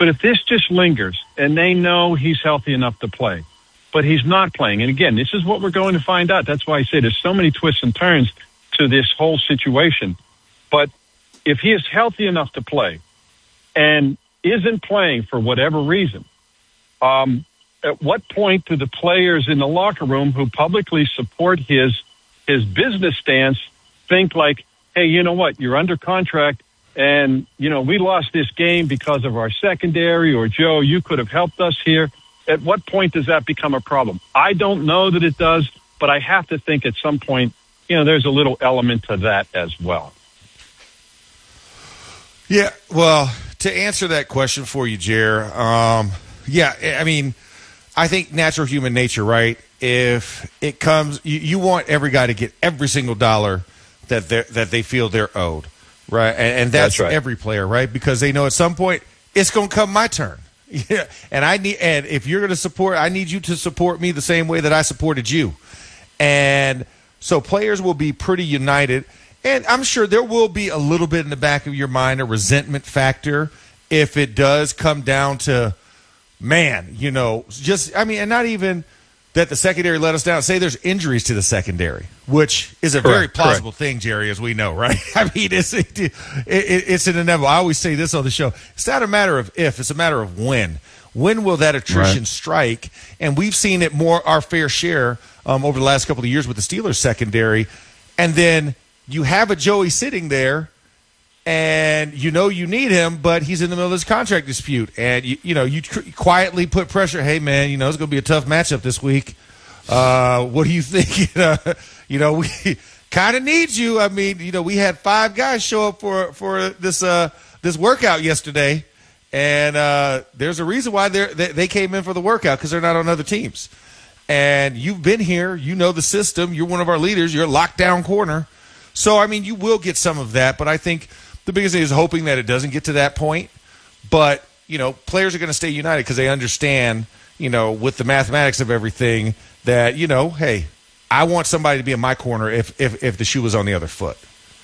But if this just lingers and they know he's healthy enough to play, but he's not playing, and again, this is what we're going to find out. That's why I say there's so many twists and turns to this whole situation. But if he is healthy enough to play and isn't playing for whatever reason, at what point do the players in the locker room who publicly support his business stance think like, hey, you know what, you're under contract and, we lost this game because of our secondary, or Joe, you could have helped us here. At what point does that become a problem? I don't know that it does, but I have to think at some point, there's a little element to that as well. Yeah, well, to answer that question for you, Jer, I think natural human nature, right? If it comes, you want every guy to get every single dollar that they feel they're owed, right? And that's right. Every player, right? Because they know at some point it's going to come my turn. Yeah, and if you're going to support, I need you to support me the same way that I supported you. And so players will be pretty united. And I'm sure there will be a little bit in the back of your mind, a resentment factor, if it does come down to, and not even that the secondary let us down. Say there's injuries to the secondary, which is a very plausible thing, Jerry, as we know, right? It's an inevitable. I always say this on the show. It's not a matter of if, it's a matter of when. When will that attrition strike? And we've seen it our fair share over the last couple of years with the Steelers secondary. And then you have a Joey sitting there, and you need him, but he's in the middle of his contract dispute, and you quietly put pressure. Hey, man, it's going to be a tough matchup this week. What do you think? We kind of need you. We had 5 guys show up for this workout yesterday, and there's a reason why they came in for the workout, because they're not on other teams. And you've been here, the system. You're one of our leaders. You're a lockdown corner. So, you will get some of that, but I think the biggest thing is hoping that it doesn't get to that point. But, players are going to stay united because they understand, with the mathematics of everything that, hey, I want somebody to be in my corner if the shoe was on the other foot.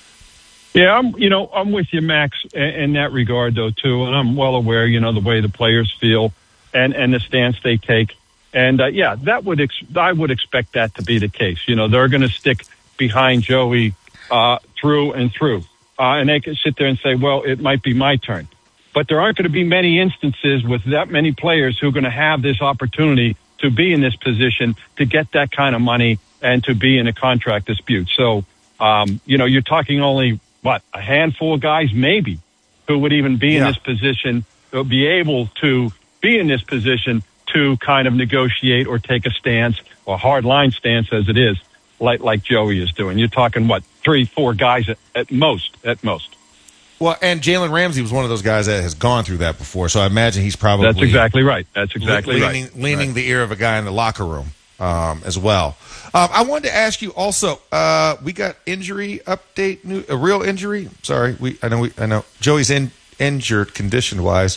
Yeah, I'm with you, Max, in that regard, though, too. And I'm well aware, the way the players feel and the stance they take. And, I would expect that to be the case. They're going to stick behind Joey through and through. And they can sit there and say, well, it might be my turn. But there aren't going to be many instances with that many players who are going to have this opportunity to be in this position, to get that kind of money, and to be in a contract dispute. So, you're talking only, a handful of guys maybe who would even be in this position, who be able to be in this position to kind of negotiate or take a stance, or a hard line stance as it is, like Joey is doing. You're talking, 3-4 guys at most. Well, and Jalen Ramsey was one of those guys that has gone through that before, so I imagine he's probably... That's exactly right. Leaning the ear of a guy in the locker room as well. I wanted to ask you also, we got injury update, a real injury. Sorry, I know. Joey's injured condition-wise.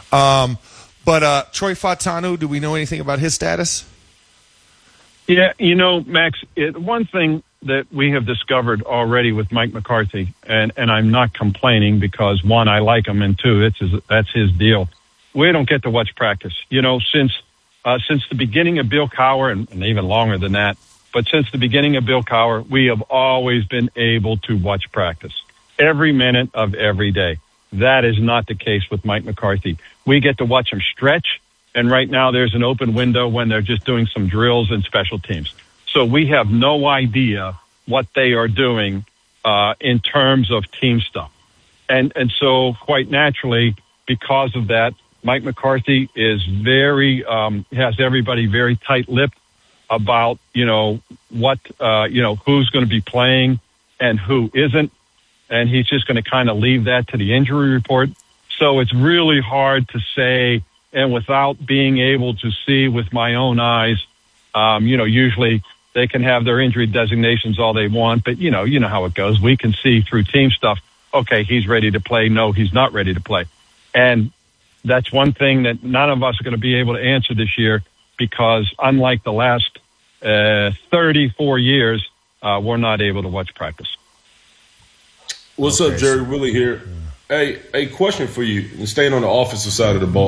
But Troy Fautanu, do we know anything about his status? Yeah, Max, one thing that we have discovered already with Mike McCarthy, and I'm not complaining because, one, I like him, and two, that's his deal. We don't get to watch practice. Since the beginning of Bill Cowher, and even longer than that, but since the beginning of Bill Cowher, we have always been able to watch practice every minute of every day. That is not the case with Mike McCarthy. We get to watch him stretch. And right now there's an open window when they're just doing some drills and special teams. So we have no idea what they are doing in terms of team stuff. And so quite naturally, because of that, Mike McCarthy is has everybody very tight-lipped about, what, who's going to be playing and who isn't. And he's just going to kind of leave that to the injury report. So it's really hard to say. And without being able to see with my own eyes, usually they can have their injury designations all they want, but you know how it goes. We can see through team stuff, okay, he's ready to play. No, he's not ready to play. And that's one thing that none of us are going to be able to answer this year, because unlike the last 34 years, we're not able to watch practice. What's up, Jerry? Willie here. Hey, question for you. Staying on the offensive side of the ball.